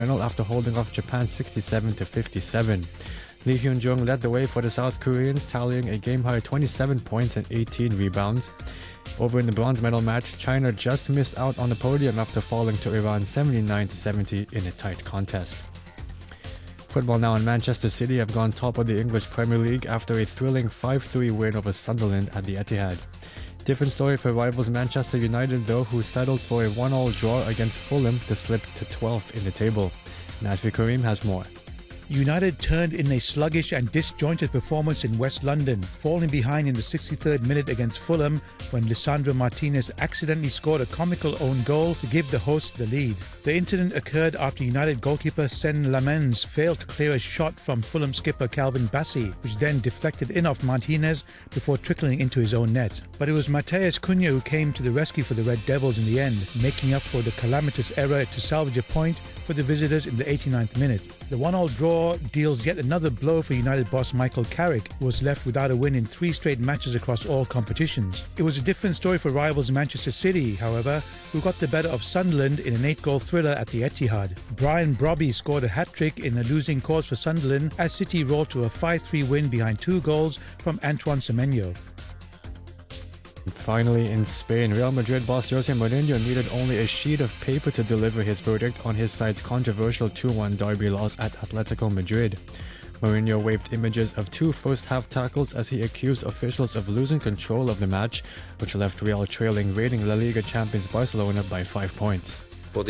after holding off Japan 67-57. Lee Hyun-jung led the way for the South Koreans, tallying a game-high 27 points and 18 rebounds. Over in the bronze medal match, China just missed out on the podium after falling to Iran 79-70 in a tight contest. Football now in Manchester City have gone top of the English Premier League after a thrilling 5-3 win over Sunderland at the Etihad. Different story for rivals Manchester United though, who settled for a 1-1 draw against Fulham to slip to 12th in the table. Nazri Karim has more. United turned in a sluggish and disjointed performance in West London, falling behind in the 63rd minute against Fulham when Lisandro Martinez accidentally scored a comical own goal to give the hosts the lead. The incident occurred after United goalkeeper Sen Lamens failed to clear a shot from Fulham skipper Calvin Bassey, which then deflected in off Martinez before trickling into his own net. But it was Matheus Cunha who came to the rescue for the Red Devils in the end, making up for the calamitous error to salvage a point for the visitors in the 89th minute. The 1-1 draw deals yet another blow for United boss Michael Carrick, who was left without a win in 3 straight matches across all competitions. It was a different story for rivals Manchester City, however, who got the better of Sunderland in an 8-goal thriller at the Etihad. Brian Brobby scored a hat-trick in a losing cause for Sunderland as City rolled to a 5-3 win behind 2 goals from Antoine Semenyo. Finally, in Spain, Real Madrid boss Jose Mourinho needed only a sheet of paper to deliver his verdict on his side's controversial 2-1 derby loss at Atletico Madrid. Mourinho waved images of 2 first-half tackles as he accused officials of losing control of the match, which left Real trailing reigning La Liga champions Barcelona by 5 points.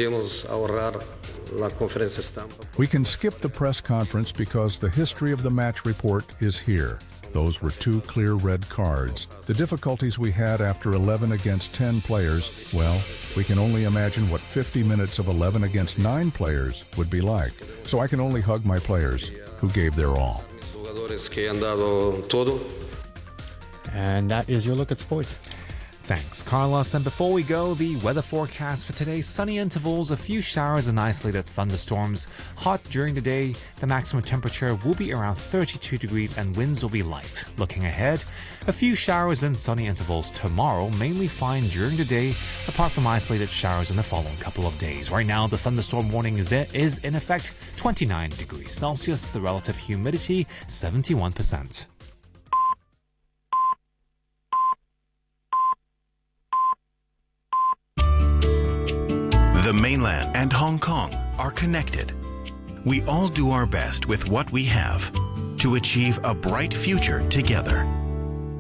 We can skip the press conference because the history of the match report is here. Those were 2 clear red cards. The difficulties we had after 11 against 10 players, well, we can only imagine what 50 minutes of 11 against 9 players would be like. So I can only hug my players who gave their all. And that is your look at sports. Thanks, Carlos. And before we go, the weather forecast for today: sunny intervals, a few showers and isolated thunderstorms. Hot during the day, the maximum temperature will be around 32 degrees and winds will be light. Looking ahead, a few showers and sunny intervals tomorrow, mainly fine during the day, apart from isolated showers in the following couple of days. Right now, the thunderstorm warning is in effect, 29 degrees Celsius, the relative humidity 71%. The mainland and Hong Kong are connected. We all do our best with what we have to achieve a bright future together.